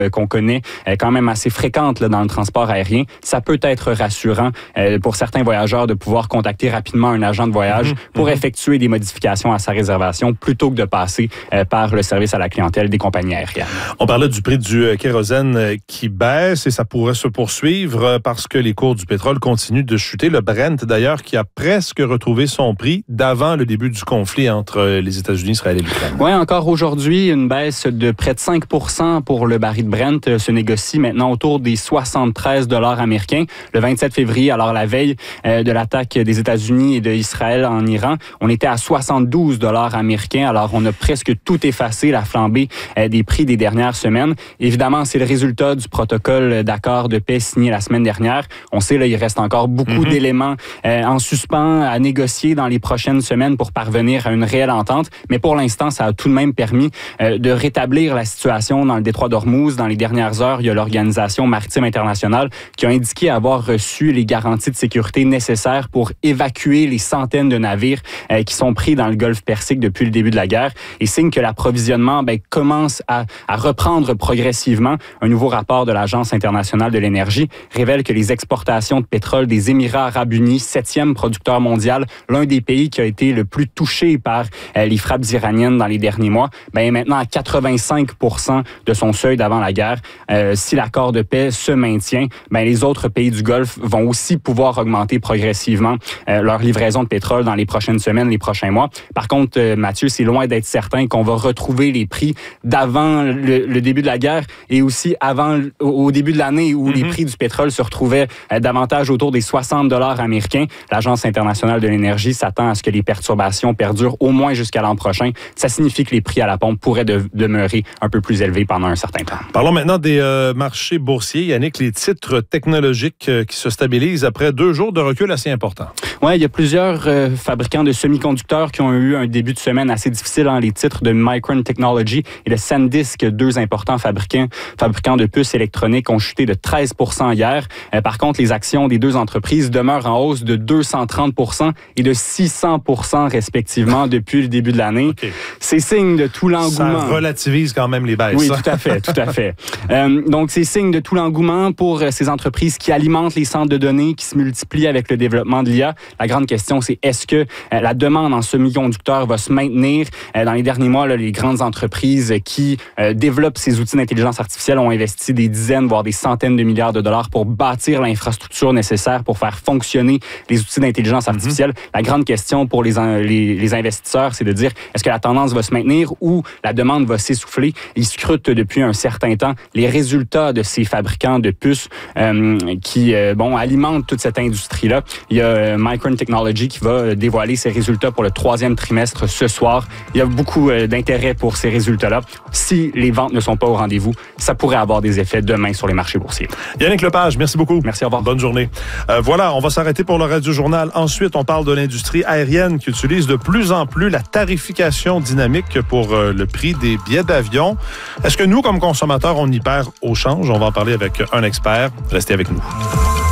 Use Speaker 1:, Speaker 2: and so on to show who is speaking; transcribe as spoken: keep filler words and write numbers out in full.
Speaker 1: qu'on connaît euh, quand même assez fréquente là, dans le transport aérien, ça peut être rassurant euh, pour certains voyageurs de pouvoir contacter rapidement un agent de voyage mmh, pour mmh. effectuer des modifications à sa réservation plutôt que de passer euh, par le service à la clientèle des compagnies aériennes.
Speaker 2: On parlait du prix du euh, kérosène euh, qui baisse et ça pourrait se poursuivre euh, parce que les cours du pétrole continuent de chuter. Le Brent, d'ailleurs, qui a presque retrouvé son prix d'avant le début du conflit entre euh, les États-Unis, Israël et l'Ukraine.
Speaker 1: Oui, encore aujourd'hui, une baisse de près de cinq pour cent pour le baril de Brent euh, se négocie maintenant autour des soixante-treize dollars américains. Le vingt-sept février, alors la veille euh, de l'attaque des États-Unis et d'Israël en Iran, on était à soixante-douze dollars américains. Alors, on a presque tout effacé, la flambée euh, des prix des dernières semaines. Évidemment, c'est le résultat du protocole d'accord de paix signé la semaine dernière. On sait, là, il reste encore beaucoup mm-hmm. d'éléments euh, en suspens à négocier dans les prochaines semaines pour parvenir à une réelle entente. Mais pour l'instant, ça a tout de même permis euh, de rétablir la situation dans le détroit d'Ormuz. Dans les dernières heures, il y a l'Organisation maritime internationale qui a indiqué avoir reçu les garanties de sécurité nécessaires pour évacuer les centaines de navires euh, qui sont pris dans le golfe Persique depuis le début de la guerre et signe que l'approvisionnement ben, commence à, à reprendre progressivement. Un nouveau rapport de l'Agence internationale de l'énergie révèle que les exportations de pétrole des Émirats arabes unis, septième producteur mondial, l'un des pays qui a été le plus touché par euh, les frappes iraniennes dans les derniers mois, ben, est maintenant à quatre-vingt-cinq pour cent de son seuil d'avant la guerre. Euh, si l'accord de paix se maintient, ben, les autres pays du Golfe vont aussi pouvoir augmenter progressivement euh, leur livraison de pétrole dans les prochaines semaines, les prochains mois. Par contre, euh, Mathieu, c'est loin d'être certain qu'on va retrouver les prix d'avant le, le début de la guerre et aussi avant au, au début de l'année où mm-hmm. les prix du pétrole se retrouvaient euh, davantage autour des soixante dollars américains. L'Agence internationale de l'énergie s'attend à ce que les perturbations perdurent au moins jusqu'à l'an prochain. Ça signifie que les prix à la pompe pourraient de, demeurer un peu plus élevés pendant un certain temps.
Speaker 2: Parlons maintenant des euh, marchés boursiers. Yannick, les titres technologiques euh, qui se stabilisent après deux jours de recul assez important.
Speaker 1: Oui, il y a plusieurs euh, fabricants de semi-conducteurs qui ont eu un début de semaine assez difficile. Hein, les titres de Micron Technology et de SanDisk, deux importants fabricants, fabricants de puces électroniques, ont chuté de treize pour cent hier. Euh, par contre, les actions des deux entreprises demeurent en hausse de deux cent trente pour cent et de six cents pour cent respectivement depuis le début de l'année. Okay. C'est signe de tout l'engouement.
Speaker 2: Ça relativise quand même les baisses.
Speaker 1: Oui, tout à fait, tout à fait. Euh, donc, c'est signe de tout l'engouement pour ces entreprises qui alimentent les centres de données, qui se multiplient avec le développement de l'I A. La grande question, c'est est-ce que euh, la demande en semi-conducteurs va se maintenir? Euh, dans les derniers mois, là, les grandes entreprises qui euh, développent ces outils d'intelligence artificielle ont investi des dizaines, voire des centaines de milliards de dollars pour bâtir l'infrastructure nécessaire pour faire fonctionner les outils d'intelligence artificielle. Mm-hmm. La grande question pour les, les, les investisseurs, c'est de dire est-ce que la tendance va se maintenir ou la demande va s'essouffler? Ils scrutent depuis un certain temps les résultats de ces fabricants de puces euh, qui euh, bon, alimentent toute cette industrie-là. Il y a euh, Micron Technology qui va dévoiler ses résultats pour le troisième trimestre ce soir. Il y a beaucoup euh, d'intérêt pour ces résultats-là. Si les ventes ne sont pas au rendez-vous, ça pourrait avoir des effets demain sur les marchés boursiers.
Speaker 2: Yannick Lepage, merci beaucoup.
Speaker 1: Merci, au revoir.
Speaker 2: Bonne journée. Euh, voilà, on va s'arrêter pour le Radio Journal. Ensuite, on parle de l'industrie aérienne qui utilise de plus en plus la tarification dynamique pour euh, le prix des billets d'avion. Est-ce que nous, comme consommateurs, on y perd au change? On va en parler avec un expert. Restez avec nous.